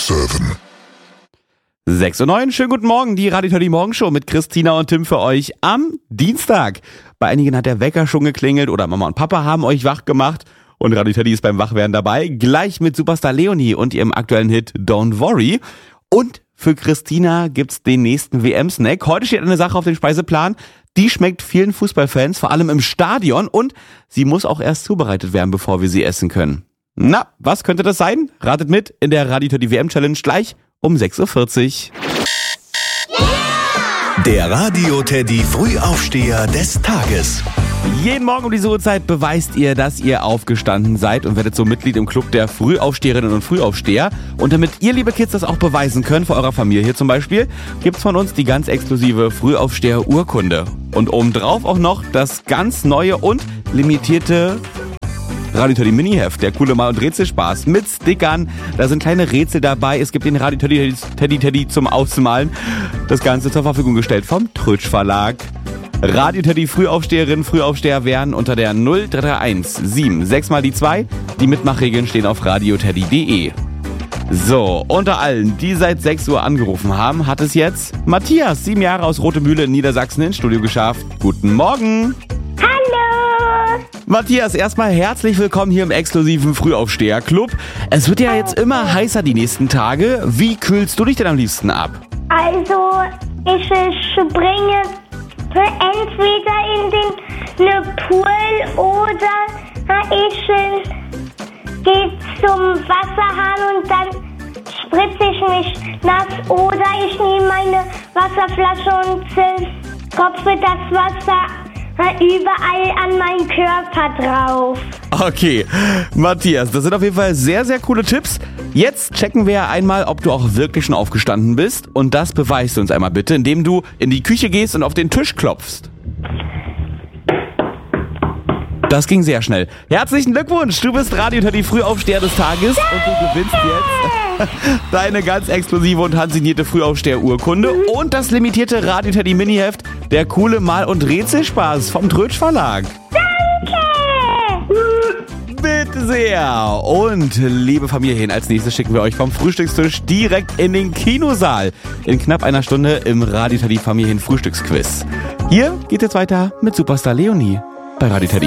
6:09 Uhr, schönen guten Morgen, die Radio Teddy Morgenshow mit Christina und Tim für euch am Dienstag. Bei einigen hat der Wecker schon geklingelt oder Mama und Papa haben euch wach gemacht und Radio Teddy ist beim Wachwerden dabei, gleich mit Superstar Leonie und ihrem aktuellen Hit Don't Worry. Und für Christina gibt's den nächsten WM-Snack. Heute steht eine Sache auf dem Speiseplan, die schmeckt vielen Fußballfans, vor allem im Stadion, und sie muss auch erst zubereitet werden, bevor wir sie essen können. Na, was könnte das sein? Ratet mit in der Radio Teddy WM-Challenge gleich um 6:40 Uhr. Der Radio Teddy Frühaufsteher des Tages. Jeden Morgen um diese Uhrzeit beweist ihr, dass ihr aufgestanden seid und werdet so Mitglied im Club der Frühaufsteherinnen und Frühaufsteher. Und damit ihr, liebe Kids, das auch beweisen könnt, für eurer Familie zum Beispiel, gibt's von uns die ganz exklusive Frühaufsteher-Urkunde. Und obendrauf auch noch das ganz neue und limitierte Radio Teddy Mini-Heft, der coole Mal- und Rätselspaß mit Stickern. Da sind kleine Rätsel dabei. Es gibt den Radio Teddy zum Ausmalen. Das Ganze zur Verfügung gestellt vom Trötsch Verlag. Radio Teddy Frühaufsteherinnen, Frühaufsteher werden unter der 0331 76 mal die 2. Die Mitmachregeln stehen auf radioteddy.de. So, unter allen, die seit 6 Uhr angerufen haben, hat es jetzt Matthias, 7 Jahre aus Rotemühle in Niedersachsen, ins Studio geschafft. Guten Morgen. Hallo! Matthias, erstmal herzlich willkommen hier im exklusiven Frühaufsteher-Club. Es wird ja jetzt immer heißer die nächsten Tage. Wie kühlst du dich denn am liebsten ab? Also, ich springe entweder in den Pool oder ich gehe zum Wasserhahn und dann spritze ich mich nass oder ich nehme meine Wasserflasche und tropfe das Wasser überall an meinen Körper drauf. Okay, Matthias, das sind auf jeden Fall sehr, sehr coole Tipps. Jetzt checken wir einmal, ob du auch wirklich schon aufgestanden bist. Und das beweist du uns einmal bitte, indem du in die Küche gehst und auf den Tisch klopfst. Das ging sehr schnell. Herzlichen Glückwunsch, du bist Radio Teddy Frühaufsteher des Tages und du gewinnst jetzt deine ganz exklusive und handsignierte Frühaufsteher-Urkunde und das limitierte Radio Teddy Mini-Heft, der coole Mal- und Rätselspaß vom Trötsch Verlag. Bitte sehr. Und liebe Familien, als nächstes schicken wir euch vom Frühstückstisch direkt in den Kinosaal. In knapp einer Stunde im Radio Teddy Familien Frühstücksquiz. Hier geht jetzt weiter mit Superstar Leonie bei Radio Teddy.